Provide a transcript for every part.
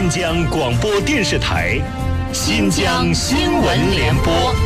新疆广播电视台新疆新闻联播。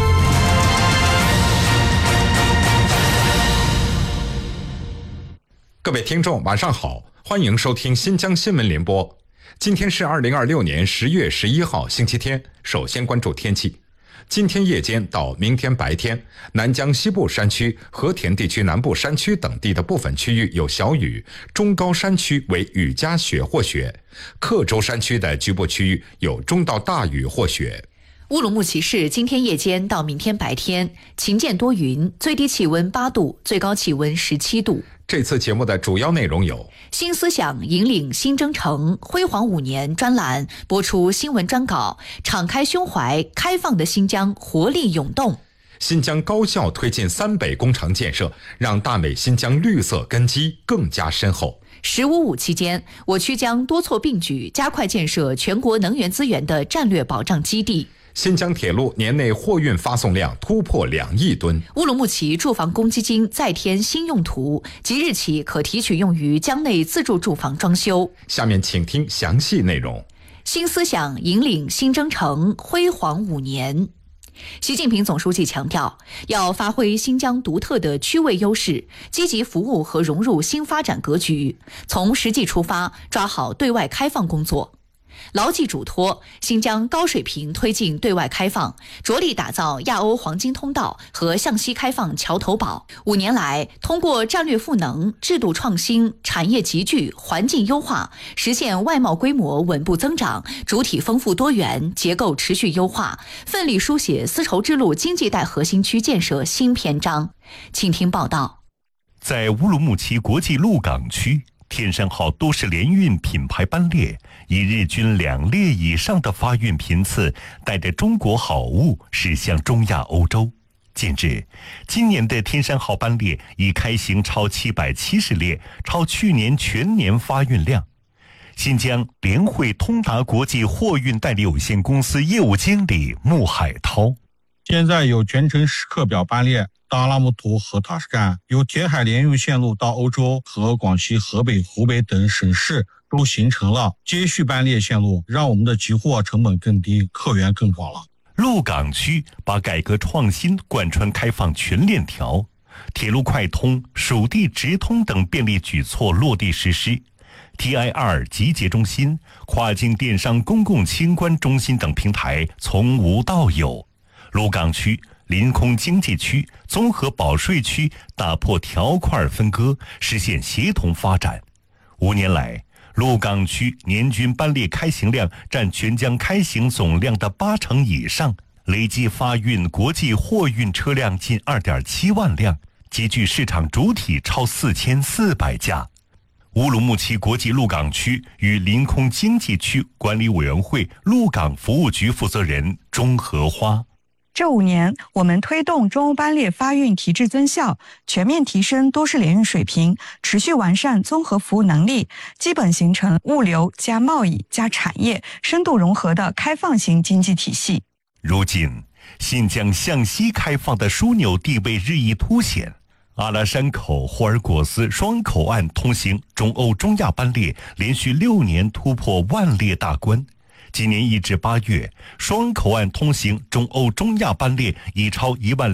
各位听众晚上好，欢迎收听新疆新闻联播。今天是2026年10月11号星期天，首先关注天气。今天夜间到明天白天，南疆西部山区、和田地区南部山区等地的部分区域有小雨，中高山区为雨夹雪或雪，克州山区的局部区域有中到大雨或雪。 乌鲁木齐市今天夜间到明天白天晴间多云，最低气温8度，最高气温17度。 这次节目的主要内容有： 新思想引领新征程，辉煌5年专栏播出新闻专稿，敞开胸怀，开放的新疆活力涌动。 新疆高效推进3北工程建设，让大美新疆绿色根基更加深厚。 “15+5”期间，我区将多措并举，加快建设全国能源资源的战略保障基地。 新疆铁路年内货运发送量突破2亿吨。 乌鲁木齐住房公积金再添新用途，即日起可提取用于疆内自住住房装修。 下面请听详细内容。 新思想引领新征程，辉煌5年。习近平总书记强调，要发挥新疆独特的区位优势，积极服务和融入新发展格局，从实际出发，抓好对外开放工作。牢记嘱托，新疆高水平推进对外开放，着力打造亚欧黄金通道和向西开放桥头堡。5年来，通过战略赋能、制度创新、产业集聚、环境优化，实现外贸规模稳步增长，主体丰富多元，结构持续优化，奋力书写丝绸之路经济带核心区建设新篇章。请听报道。 在乌鲁木齐国际鹿港区，天山号都市联运品牌班列以日均2列以上的发运频次，带着中国好物驶向中亚欧洲。近日，今年的天山号班列已开行超770列，超去年全年发运量。新疆联汇通达国际货运代理有限公司业务经理穆海涛： 现在有全程时刻表班列到阿拉木图和塔什干，有铁海联运线路到欧洲和广西、河北、湖北等省市都形成了接续班列线路，让我们的集货成本更低，客源更广了。 鹿港区把改革创新贯穿开放全链条，铁路快通、属地直通等便利举措落地实施。TIR 集结中心、跨境电商公共清关中心等平台从无到有。鹿港区、临空经济区、综合保税区打破条块分割，实现协同发展。5年来，鹿港区年均班列开行量占全疆开行总量的80%以上，累计发运国际货运车辆近2.7万辆，集聚市场主体超4400家。乌鲁木齐国际鹿港区与临空经济区管理委员会鹿港服务局负责人钟荷花： 这5年，我们推动中欧班列发运提质增效，全面提升都市联运水平，持续完善综合服务能力，基本形成物流加贸易加产业深度融合的开放型经济体系。 如今，新疆向西开放的枢纽地位日益凸显。阿拉山口、霍尔果斯双口岸通行中欧中亚班列连续6年突破10000列大关。今年1至8月，双口岸通行中欧中亚班列已超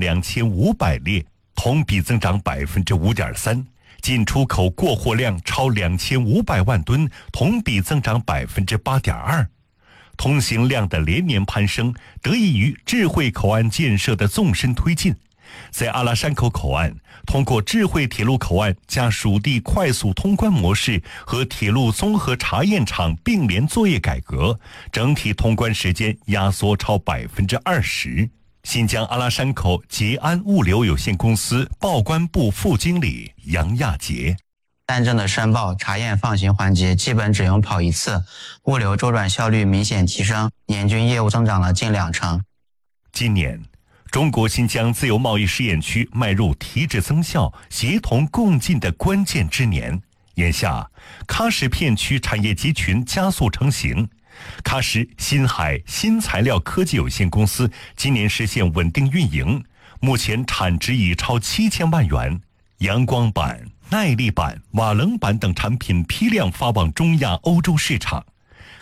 12500列，同比增长5.3%。进出口过货量超2500万吨，同比增长8.2%。通行量的连年攀升，得益于智慧口岸建设的纵深推进。在阿拉山口口岸，通过智慧铁路口岸加属地快速通关模式和铁路综合查验场并联作业改革，整体通关时间压缩超20%。新疆阿拉山口捷安物流有限公司报关部副经理杨亚杰： 单证的申报、查验、放行环节基本只用跑1次，物流周转效率明显提升，年均业务增长了近20%。 今年，中国新疆自由贸易试验区迈入提质增效、协同共进的关键之年。眼下，喀什片区产业集群加速成型。喀什新海新材料科技有限公司今年实现稳定运营，目前产值已超7000万元。阳光板、耐力板、瓦楞板等产品批量发往中亚、欧洲市场。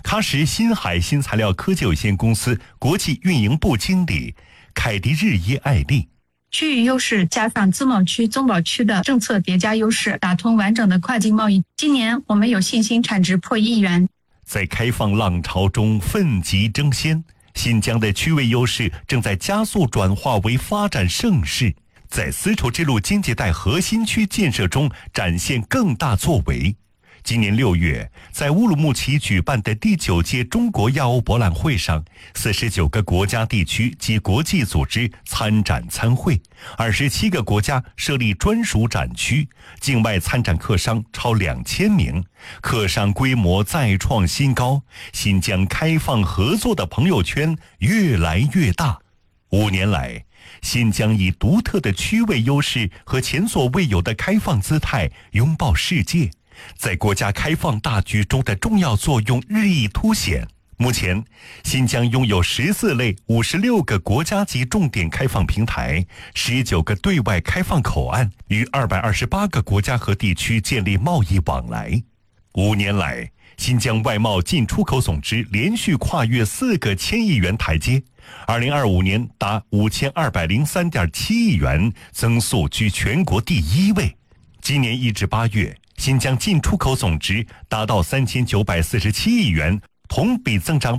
喀什新海新材料科技有限公司国际运营部经理凯迪日耶艾丽。 区域优势加上自贸区、综保区的政策叠加优势，打通完整的跨境贸易。今年我们有信心产值破1亿元。 在开放浪潮中奋楫争先，新疆的区位优势正在加速转化为发展盛世，在丝绸之路经济带核心区建设中展现更大作为。今年6月，在乌鲁木齐举办的第9届中国亚欧博览会上，49个国家地区及国际组织参展参会，27个国家设立专属展区，境外参展客商超2000名，客商规模再创新高，新疆开放合作的朋友圈越来越大。5年来，新疆以独特的区位优势和前所未有的开放姿态拥抱世界，在国家开放大局中的重要作用日益凸显。目前，新疆拥有14类56个国家级重点开放平台，19个对外开放口岸，与228个国家和地区建立贸易往来。5年来，新疆外贸进出口总值连续跨越4个1000亿元台阶，2025年达5203.7亿元，增速居全国第1位。今年1至8月，新疆进出口总值达到3947亿元，同比增长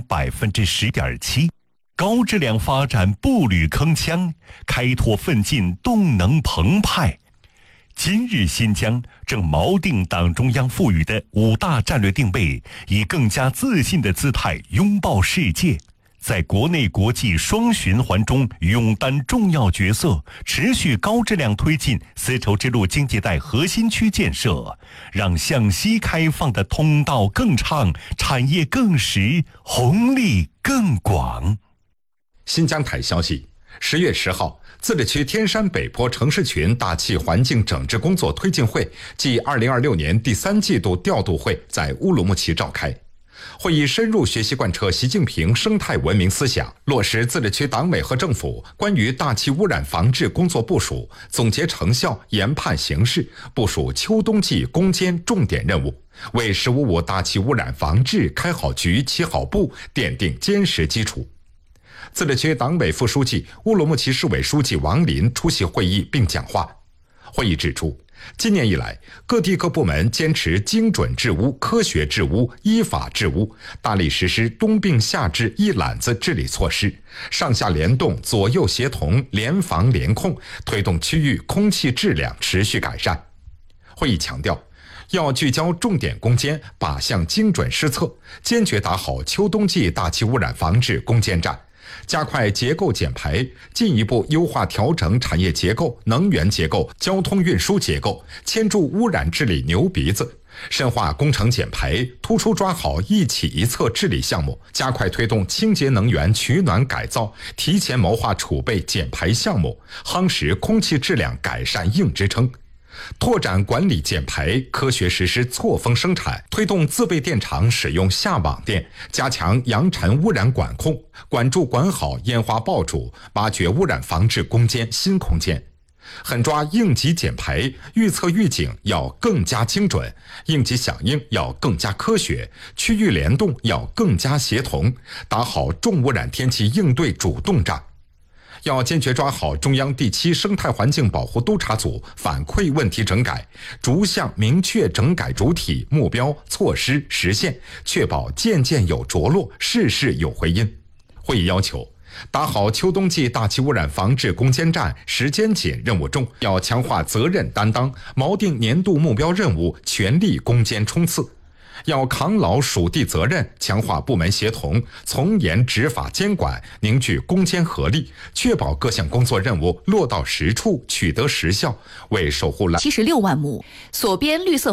10.7%，高质量发展步履铿锵，开拓奋进动能澎湃。今日新疆正锚定党中央赋予的5大战略定位，以更加自信的姿态拥抱世界，在国内国际双循环中勇担重要角色，持续高质量推进丝绸之路经济带核心区建设，让向西开放的通道更畅，产业更实，红利更广。 新疆台消息，10月10号，自治区天山北坡城市群大气环境整治工作推进会暨2026年第3季度调度会在乌鲁木齐召开。会议深入学习贯彻习近平生态文明思想，落实自治区党委和政府关于大气污染防治工作部署，总结成效，研判形势，部署秋冬季攻坚重点任务，为“15+5”大气污染防治开好局、起好步奠定坚实基础。自治区党委副书记、乌鲁木齐市委书记王林出席会议并讲话。会议指出，今年以来，各地各部门坚持精准治污、科学治污、依法治污，大力实施冬病夏治一揽子治理措施，上下联动、左右协同、联防联控，推动区域空气质量持续改善。会议强调，要聚焦重点攻坚，靶向精准施策，坚决打好秋冬季大气污染防治攻坚战，加快结构减排，进一步优化调整产业结构、能源结构、交通运输结构，牵住污染治理牛鼻子，深化工程减排，突出抓好一起一策治理项目，加快推动清洁能源取暖改造，提前谋划储备减排项目，夯实空气质量改善硬支撑。拓展管理减排，科学实施错峰生产，推动自备电厂使用下网电，加强扬尘污染管控，管住管好烟花爆竹，挖掘污染防治攻坚新空间。狠抓应急减排，预测预警要更加精准，应急响应要更加科学，区域联动要更加协同，打好重污染天气应对主动战。要坚决抓好中央第7生态环境保护督察组反馈问题整改，逐项明确整改主体、目标、措施实现，确保件件有着落，事事有回音。会议要求，打好秋冬季大气污染防治攻坚战，时间紧、任务重，要强化责任担当，锚定年度目标任务，全力攻坚冲刺。要扛牢属地责任，强化部门协同，从严执法监管，凝聚攻坚合力，确保各项工作任务落到实处，取得实效，为守护76 万亩所编绿色